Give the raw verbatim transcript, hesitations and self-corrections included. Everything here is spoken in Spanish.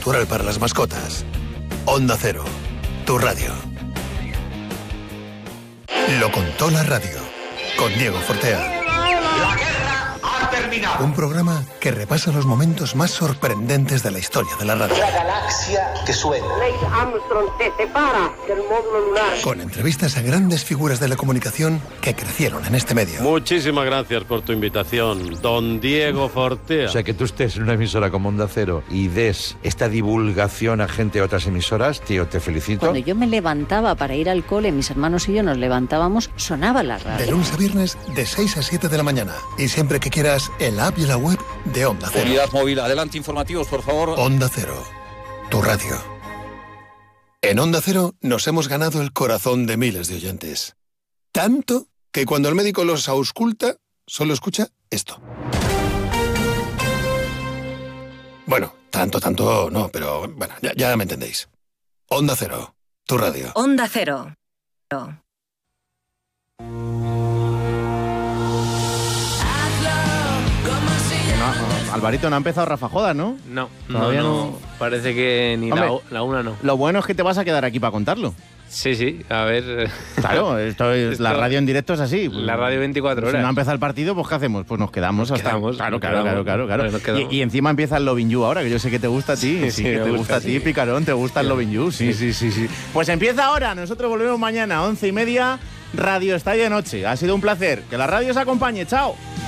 natural para las mascotas. Onda Cero, tu radio. Lo contó la radio, con Diego Fortea. La guerra ha terminado. Un programa que repasa los momentos más sorprendentes de la historia de la radio. La galaxia que suena. Neil Armstrong se separa del módulo lunar. Con entrevistas a grandes figuras de la comunicación que crecieron en este medio. Muchísimas gracias por tu invitación, don Diego Fortea. O sea, que tú estés en una emisora como Onda Cero y des esta divulgación a gente de otras emisoras, tío, te felicito. Cuando yo me levantaba para ir al cole, mis hermanos y yo nos levantábamos, sonaba la radio. De lunes a viernes, de seis a siete de la mañana. Y siempre que quieras, en la app y la web de Onda Cero. Unidad móvil, adelante, informativos, por favor. Onda Cero, tu radio. En Onda Cero nos hemos ganado el corazón de miles de oyentes. Tanto que cuando el médico los ausculta, solo escucha esto. Bueno, tanto, tanto no, pero bueno, ya, ya me entendéis. Onda Cero, tu radio. Onda Cero. No, Alvarito, no ha empezado Rafa Jodas, ¿no? No, Todavía no, no. no. Parece que ni Hombre, la, la una no. Lo bueno es que te vas a quedar aquí para contarlo. Sí, sí, a ver. Claro, esto es, Esto- la radio en directo es así. La radio veinticuatro Si horas. no ha empezado el partido, pues ¿qué hacemos? Pues nos quedamos Nos hasta... quedamos, claro, nos claro, quedamos. claro, claro, claro. Nos quedamos. Y, y encima empieza el Lovin' You ahora, que yo sé que te gusta a ti. Sí, Sí, que me te gusta, gusta a ti, sí. picarón, te gusta el Lovin' You. Sí, sí, sí, sí. Pues empieza ahora, nosotros volvemos mañana, once y media, Radio Estadio de Noche. Ha sido un placer. Que la radio os acompañe, chao.